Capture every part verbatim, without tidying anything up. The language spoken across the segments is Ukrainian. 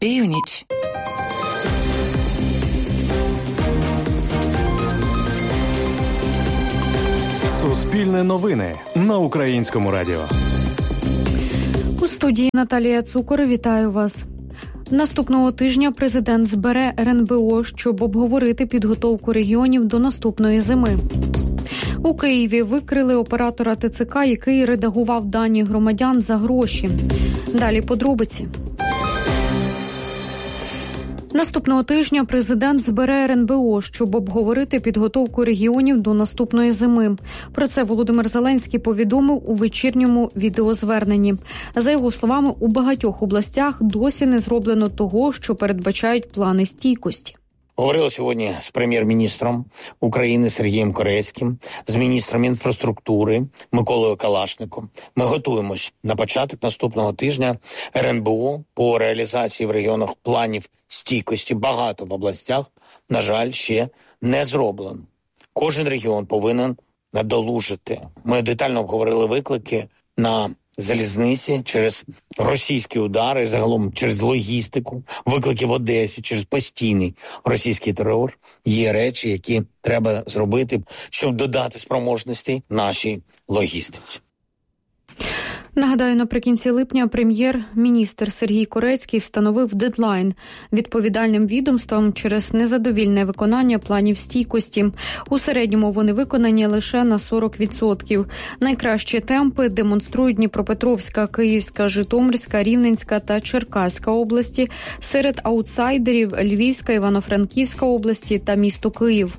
Північ. Суспільне новини на Українському радіо. У студії Наталія Цукор. Вітаю вас. Наступного тижня президент збере ер ен бе о, щоб обговорити підготовку регіонів до наступної зими. У Києві викрили оператора те це ка, який редагував дані громадян за гроші. Далі подробиці. Наступного тижня президент збере ер ен бе о, щоб обговорити підготовку регіонів до наступної зими. Про це Володимир Зеленський повідомив у вечірньому відеозверненні. За його словами, у багатьох областях досі не зроблено того, що передбачають плани стійкості. Говорили сьогодні з прем'єр-міністром України Сергієм Корецьким, з міністром інфраструктури Миколою Калашником. Ми готуємось на початок наступного тижня ер ен бе о по реалізації в регіонах планів стійкості. Багато в областях, на жаль, ще не зроблено. Кожен регіон повинен надолужити. Ми детально обговорили виклики на залізниці через російські удари, загалом через логістику, виклики в Одесі, через постійний російський терор. Є речі, які треба зробити, щоб додати спроможності нашій логістиці. Нагадаю, наприкінці липня прем'єр-міністр Сергій Корецький встановив дедлайн відповідальним відомствам через незадовільне виконання планів стійкості. У середньому вони виконані лише на сорок відсотків. Найкращі темпи демонструють Дніпропетровська, Київська, Житомирська, Рівненська та Черкаська області. Серед аутсайдерів – Львівська, Івано-Франківська області та місто Київ.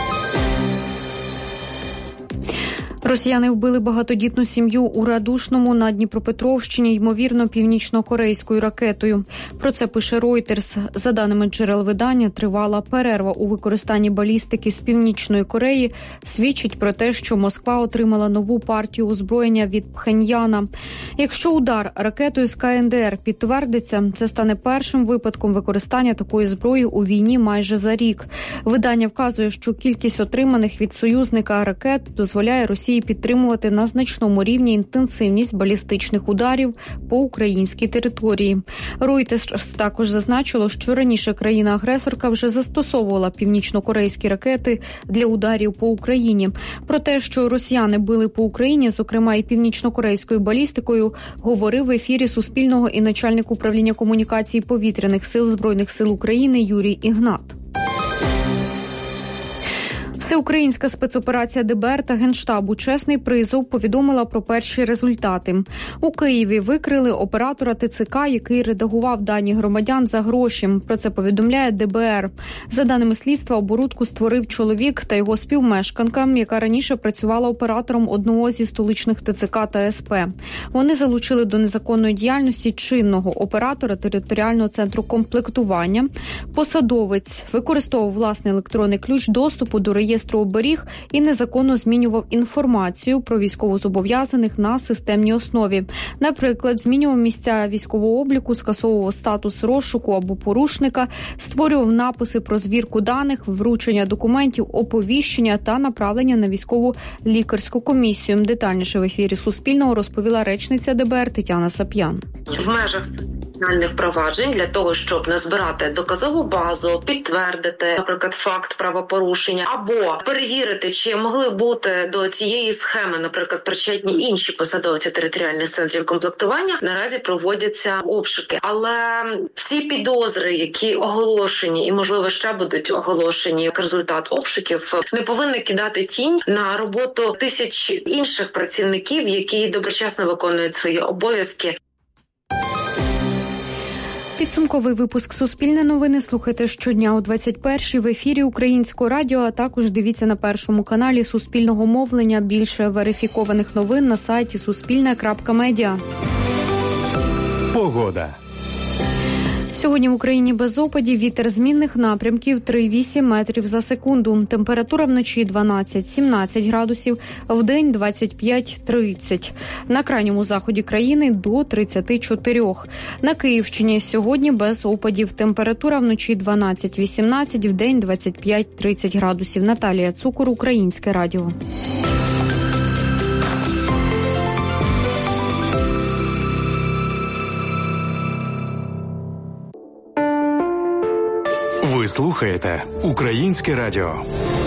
Росіяни вбили багатодітну сім'ю у Радушному на Дніпропетровщині, ймовірно, північно-корейською ракетою. Про це пише Reuters. За даними джерел видання, тривала перерва у використанні балістики з Північної Кореї свідчить про те, що Москва отримала нову партію озброєння від Пхеньяна. Якщо удар ракетою з ка ен де ер підтвердиться, це стане першим випадком використання такої зброї у війні майже за рік. Видання вказує, що кількість отриманих від союзника ракет дозволяє Росії підтримувати на значному рівні інтенсивність балістичних ударів по українській території. Reuters також зазначило, що раніше країна-агресорка вже застосовувала північно-корейські ракети для ударів по Україні. Про те, що росіяни били по Україні, зокрема і північно-корейською балістикою, говорив в ефірі Суспільного і начальник управління комунікації повітряних сил Збройних сил України Юрій Ігнат. Всеукраїнська спецоперація де бе ер та Генштабу «Чесний призов» повідомила про перші результати. У Києві викрили оператора те це ка, який редагував дані громадян за гроші. Про це повідомляє де бе ер. За даними слідства, оборудку створив чоловік та його співмешканка, яка раніше працювала оператором одного зі столичних те це ка та ес пе. Вони залучили до незаконної діяльності чинного оператора територіального центру комплектування. Посадовець використовував власний електронний ключ доступу до реєстру реєстру оберіг і незаконно змінював інформацію про військовозобов'язаних на системній основі. Наприклад, змінював місця військового обліку, скасовував статус розшуку або порушника, створював написи про звірку даних, вручення документів, оповіщення та направлення на військову лікарську комісію. Детальніше в ефірі Суспільного розповіла речниця де бе ер Тетяна Сап'ян. В межах кримінальних проваджень для того, щоб назбирати доказову базу, підтвердити, наприклад, факт правопорушення, або перевірити, чи могли бути до цієї схеми, наприклад, причетні інші посадовці територіальних центрів комплектування, наразі проводяться обшуки. Але ці підозри, які оголошені і, можливо, ще будуть оголошені як результат обшуків, не повинні кидати тінь на роботу тисяч інших працівників, які доброчесно виконують свої обов'язки. Підсумковий випуск «Суспільне новини» слухайте щодня о двадцять першій в ефірі Українського радіо, а також дивіться на Першому каналі Суспільного мовлення. Більше верифікованих новин на сайті суспільне крапка медіа. Погода. Сьогодні в Україні без опадів, вітер змінних напрямків три вісім метрів за секунду. Температура вночі дванадцять сімнадцять градусів, вдень двадцять п'ять тридцять. На крайньому заході країни до тридцять чотири. На Київщині сьогодні без опадів. Температура вночі дванадцять вісімнадцять, вдень двадцять п'ять тридцять градусів. Наталія Цукор, Українське радіо. Ви слухаєте Українське радіо.